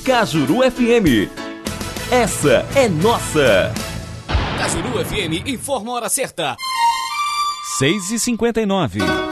Cajuru FM. Essa é nossa. Cajuru FM informa a hora certa. 6h59.